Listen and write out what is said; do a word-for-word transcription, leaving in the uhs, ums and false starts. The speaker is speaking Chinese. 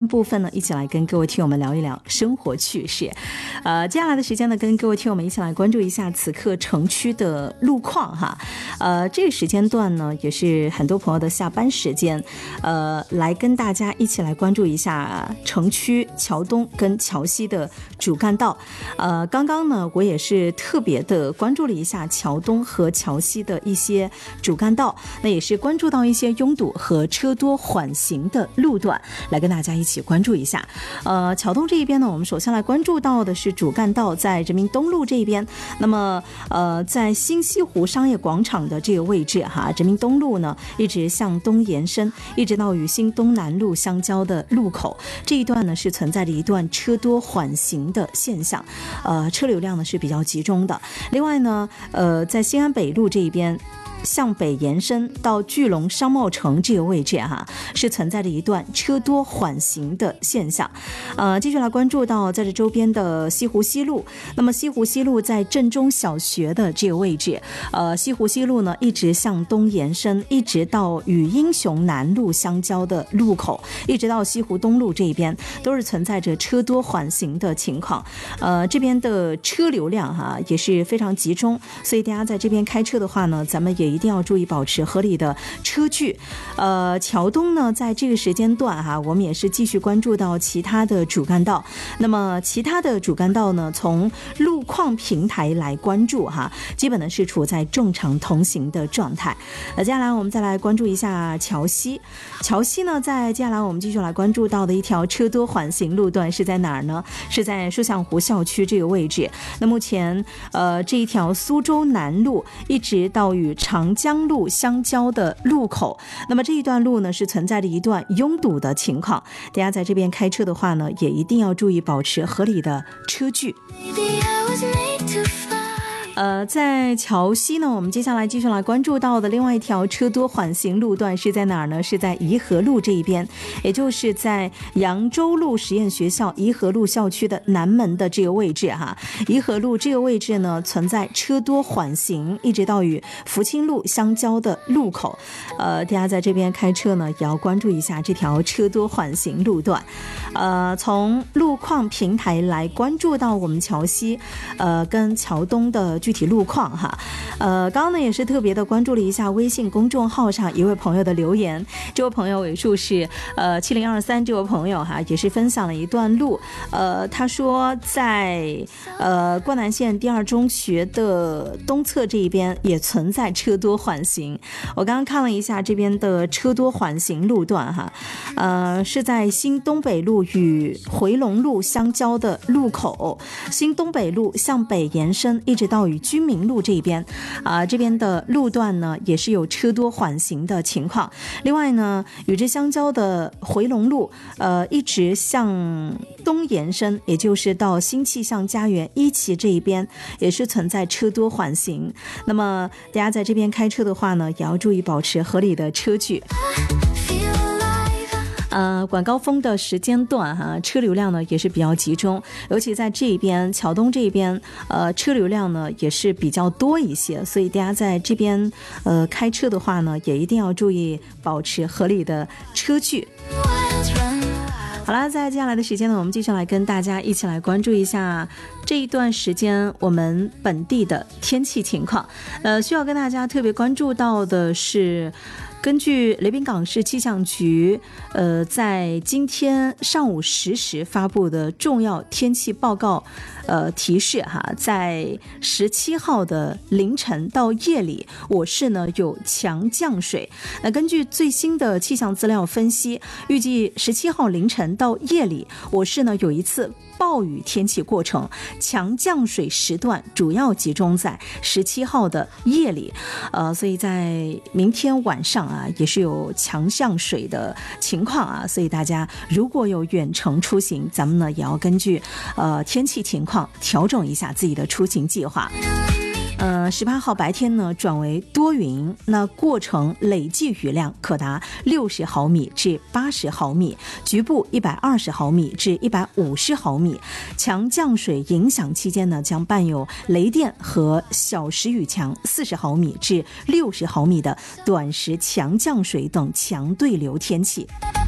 部分呢，一起来跟各位听友们聊一聊生活趣事。呃，接下来的时间呢，跟各位听友们一起来关注一下此刻城区的路况哈。呃，这个时间段呢，也是很多朋友的下班时间，呃，来跟大家一起来关注一下城区桥东跟桥西的主干道。呃，刚刚呢，我也是特别的关注了一下桥东和桥西的一些主干道，那也是关注到一些拥堵和车多缓行的路段，来跟大家一起关注一下。呃，桥东这一边呢，我们首先来关注到的是主干道在人民东路这一边。那么，呃，在新西湖商业广场的这个位置哈，人民东路呢一直向东延伸，一直到与新东南路相交的路口，这一段呢是存在着一段车多缓行的现象，呃，车流量呢是比较集中的。另外呢，呃，在新安北路这一边，向北延伸到聚龙商贸城这个位置哈、啊，是存在着一段车多缓行的现象。呃，继续来关注到在这周边的西湖西路。那么西湖西路在镇中小学的这个位置，呃，西湖西路呢一直向东延伸，一直到与英雄南路相交的路口，一直到西湖东路这边，都是存在着车多缓行的情况。呃，这边的车流量哈、啊、也是非常集中，所以大家在这边开车的话呢，咱们也一定要注意保持合理的车距。呃，桥东呢，在这个时间段哈，我们也是继续关注到其他的主干道。那么其他的主干道呢，从路况平台来关注哈，基本呢是处在正常同行的状态。那接下来我们再来关注一下桥西。桥西呢，在接下来我们继续来关注到的一条车多缓行路段是在哪儿呢？是在书巷湖校区这个位置。那目前呃这一条苏州南路一直到与长长江路相交的路口，那么这一段路呢是存在着一段拥堵的情况，大家在这边开车的话呢，也一定要注意保持合理的车距。呃，在桥西呢，我们接下来继续来关注到的另外一条车多缓行路段是在哪儿呢？是在颐和路这一边，也就是在扬州路实验学校颐和路校区的南门的这个位置哈。颐和路这个位置呢，存在车多缓行，一直到与福清路相交的路口。呃，大家在这边开车呢，也要关注一下这条车多缓行路段。呃，从路况平台来关注到我们桥西，呃，跟桥东的具体路况哈。呃，刚刚呢也是特别的关注了一下微信公众号上一位朋友的留言，这位朋友尾数是呃七零二三，这位朋友哈也是分享了一段路，呃，他说在呃灌南县第二中学的东侧这一边也存在车多缓行。我刚刚看了一下这边的车多缓行路段哈，呃，是在新东北路与回龙路相交的路口，新东北路向北延伸，一直到与居民路这边，啊、呃，这边的路段呢也是有车多缓行的情况。另外呢，与之相交的回龙路，呃，一直向东延伸，也就是到新气象家园一期这一边，也是存在车多缓行。那么大家在这边开车的话呢，也要注意保持合理的车距。呃，晚高峰的时间段哈、啊，车流量呢也是比较集中，尤其在这边桥东这边，呃，车流量呢也是比较多一些，所以大家在这边呃开车的话呢，也一定要注意保持合理的车距。好了，在接下来的时间呢，我们继续来跟大家一起来关注一下这一段时间我们本地的天气情况。呃，需要跟大家特别关注到的是，根据雷滨港市气象局呃在今天上午十时发布的重要天气报告呃提示哈，在十七号的凌晨到夜里，我市呢有强降水。那根据最新的气象资料分析，预计十七号凌晨到夜里，我市呢有一次暴雨天气过程，强降水时段主要集中在十七号的夜里，呃，所以在明天晚上啊，也是有强降水的情况啊，所以大家如果有远程出行，咱们呢也要根据呃天气情况调整一下自己的出行计划。呃，十八号白天呢转为多云，那过程累计雨量可达六十毫米至八十毫米，局部一百二十毫米至一百五十毫米。强降水影响期间呢，将伴有雷电和小时雨强四十毫米至六十毫米的短时强降水等强对流天气。